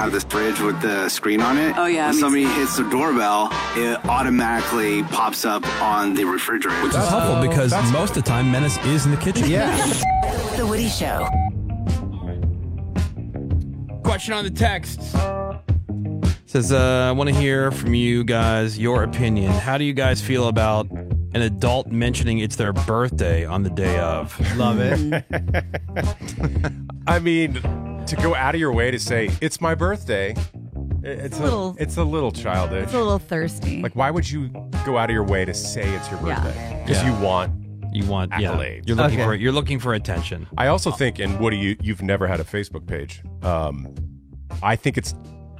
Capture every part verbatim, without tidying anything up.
uh, this fridge with the screen on it. Oh, yeah. When somebody hits the doorbell, it automatically pops up on the refrigerator. Which is helpful Oh, because that's most of the time, Menace is in the kitchen. Yeah. The Woody Show. Question on the text. Says, uh, I want to hear from you guys your opinion. How do you guys feel about an adult mentioning it's their birthday on the day of? Love it. I mean, to go out of your way to say, it's my birthday, it's a, little- it's a little childish. It's a little thirsty. Like, why would you go out of your way to say it's your Yeah. birthday? Because Yeah. you want You want yeah, accolades. You're looking Okay. for you're looking for attention. I also think, and Woody, you, you've never had a Facebook page. Um, I think it's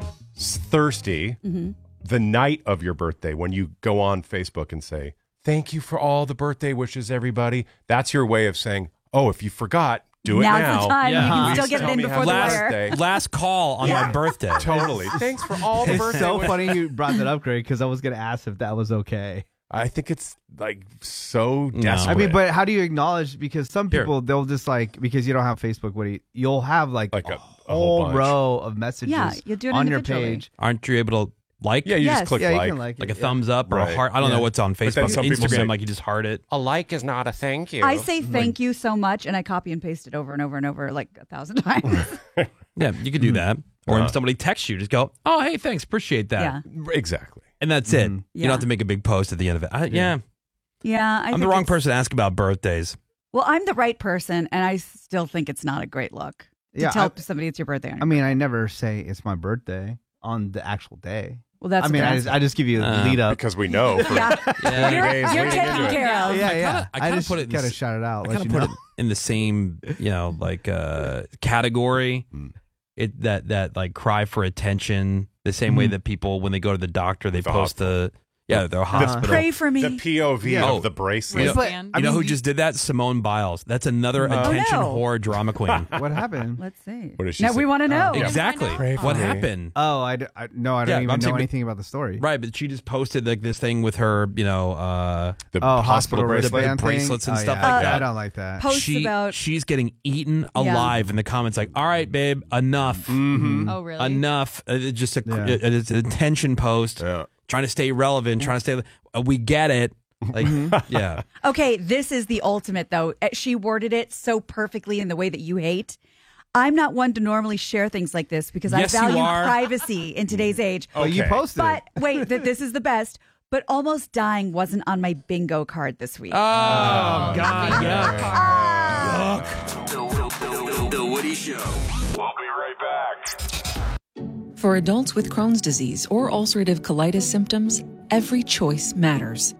thirsty Mm-hmm. the night of your birthday when you go on Facebook and say, thank you for all the birthday wishes, everybody. That's your way of saying, oh, if you forgot, do it Now's now. the time. Yeah. You can Please still get tell it in me before the happy wire. birthday. Last call on my birthday. Totally. Thanks for all the It's birthday so wishes. funny you brought that up, Greg, because I was going to ask if that was okay. I think it's like so No. desperate. I mean, but how do you acknowledge? Because some Here. people, they'll just like, because you don't have Facebook, Woody, you'll have like, Like a, a- a whole whole bunch. row of messages Yeah, you'll do it on your individually. page. Aren't you able to like? yeah, you Yes. just click Yeah, you like. can like Like it, a yeah. thumbs up or Right. a heart. I don't Yeah. know what's on But then Facebook. some people Instagram, say- like you just heart it. A like is not a thank you. I say thank you so much, and I copy and paste it over and over and over like a thousand times. Yeah, you could do that. Or Uh-huh. if somebody texts you, just go, oh, hey, thanks, appreciate that. yeah, Exactly. And that's it. Mhm. You Yeah. don't have to make a big post at the end of it. I, yeah. yeah. I I'm think the wrong it's- person to ask about birthdays. Well, I'm the right person, and I still think it's not a great look to Yeah, tell I- somebody it's your birthday. On your I mean, I never say it's my birthday on the actual day. well, that's I what mean, they're I just, asking. I just give you a Uh, lead up. Because we know. For yeah, Yeah. you're, days you're leading taken into it. care of. yeah, yeah. kinda- I kinda just put it in kind of s- shout it out. I let kind you of know. put it in the same, you know, like uh, category. Mm. It that that like cry for attention. The same way Mhm. that people when they go to the doctor, they The post the yeah their hospital. Pray for me. the P O V Yeah. of the bracelet. Yeah, but, Wristband. I You know mean, who just did that? Simone Biles. That's another Oh, attention no. whore drama queen. What happened? Let's see. What does she now say? we want to know. Oh. Exactly. Pray for What me. happened? Oh, I, d- I- no, I don't Yeah, even I'm know saying- anything about the story. Right, but she just posted like this thing with her, you know, uh, The Oh, hospital bracelet. wristband thing? bracelets and Oh, stuff yeah. like that. I don't like that. Posts she about. she's getting eaten Yeah. alive in the comments. Like, all right, babe, enough, Mm-hmm. Oh, really? enough. Uh, It's just a Yeah. it- it's an attention post, Yeah. trying to stay relevant, trying to stay. Uh, we get it. Like, yeah, Okay, this is the ultimate, though. Uh, She worded it so perfectly in the way that you hate. I'm not one to normally share things like this because Yes, you I value are. privacy in today's age. Oh, you Okay. posted But it. wait, th- this is the best. But almost dying wasn't on my bingo card this week. Oh, God, yeah. The, the Woody Show. We'll be right back. For adults with Crohn's disease or ulcerative colitis symptoms, every choice matters.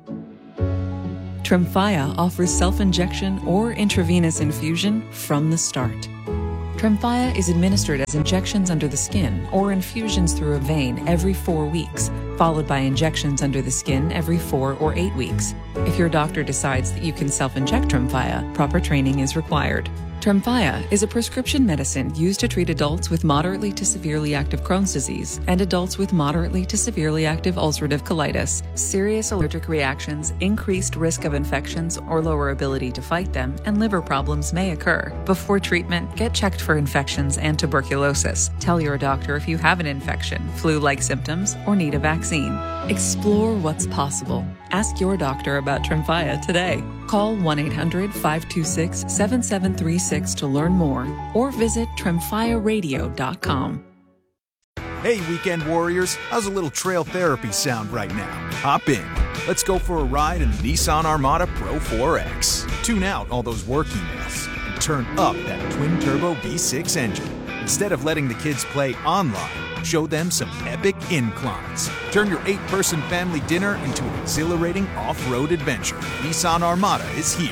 Tremfya offers self-injection or intravenous infusion from the start. Tremfya is administered as injections under the skin or infusions through a vein every four weeks, followed by injections under the skin every four or eight weeks. If your doctor decides that you can self-inject Tremfya, proper training is required. Tremfya is a prescription medicine used to treat adults with moderately to severely active Crohn's disease and adults with moderately to severely active ulcerative colitis. Serious allergic reactions, increased risk of infections or lower ability to fight them, and liver problems may occur. Before treatment, get checked for infections and tuberculosis. Tell your doctor if you have an infection, flu-like symptoms, or need a vaccine. Explore what's possible. Ask your doctor about Tremfya today. Call one eight hundred five two six seven seven three six to learn more or visit tremfya radio dot com. Hey, weekend warriors, how's a little trail therapy sound right now? Hop in. Let's go for a ride in the Nissan Armada Pro four X. Tune out all those work emails and turn up that twin-turbo V six engine. Instead of letting the kids play online, show them some epic inclines. Turn your eight-person family dinner into an exhilarating off-road adventure. Nissan Armada is here.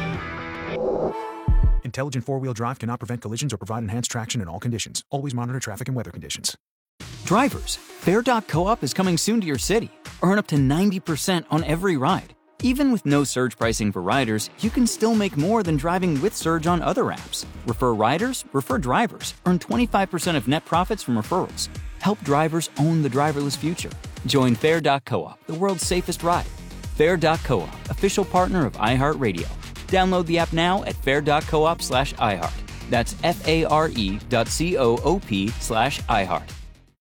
Intelligent four-wheel drive cannot prevent collisions or provide enhanced traction in all conditions. Always monitor traffic and weather conditions. Drivers, Fair dot Co-op is coming soon to your city. Earn up to ninety percent on every ride. Even with no surge pricing for riders, you can still make more than driving with Surge on other apps. Refer riders, refer drivers. Earn twenty-five percent of net profits from referrals. Help drivers own the driverless future. Join Fair dot Co-op, the world's safest ride. Fair dot Co-op, official partner of iHeartRadio. Download the app now at fair dot coop slash iHeart. That's F A R E dot C O O P slash iHeart.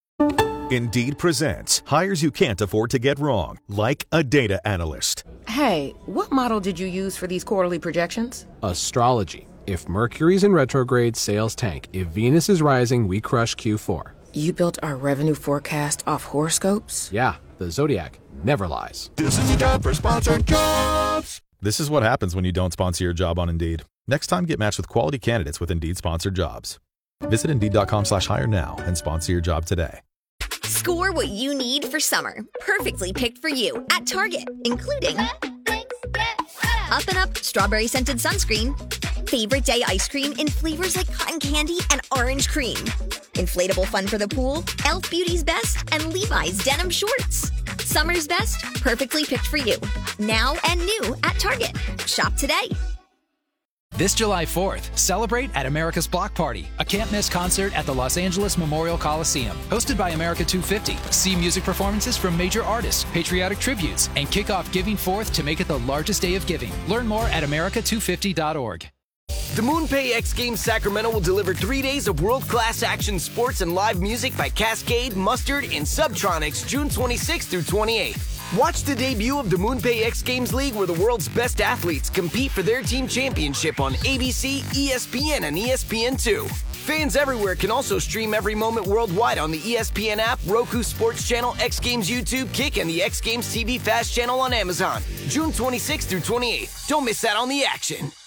Indeed presents hires you can't afford to get wrong, like a data analyst. Hey, what model did you use for these quarterly projections? Astrology. If Mercury's in retrograde, sales tank. If Venus is rising, we crush Q four. You built our revenue forecast off horoscopes? Yeah, the Zodiac never lies. This is the time for sponsored jobs. This is what happens when you don't sponsor your job on Indeed. Next time, get matched with quality candidates with Indeed sponsored jobs. Visit Indeed.com slash hire now and sponsor your job today. Score what you need for summer. Perfectly picked for you at Target, including Up and Up strawberry scented sunscreen, favorite day ice cream in flavors like cotton candy and orange cream, inflatable fun for the pool, e l f Beauty's Best, and Levi's denim shorts. Summer's best, perfectly picked for you. Now and new at Target. Shop today. This July fourth, celebrate at America's Block Party, a can't-miss concert at the Los Angeles Memorial Coliseum. Hosted by America two fifty. See music performances from major artists, patriotic tributes, and kick off Giving Fourth to make it the largest day of giving. Learn more at America two fifty dot org. The MoonPay X Games Sacramento will deliver three days of world-class action sports and live music by Cascade, Mustard, and Subtronics June twenty-sixth through twenty-eighth. Watch the debut of the MoonPay X Games League, where the world's best athletes compete for their team championship on A B C, E S P N, and E S P N two. Fans everywhere can also stream every moment worldwide on the E S P N app, Roku Sports Channel, X Games YouTube, Kick, and the X Games T V Fast channel on Amazon. June twenty-sixth through twenty-eighth. Don't miss out on the action.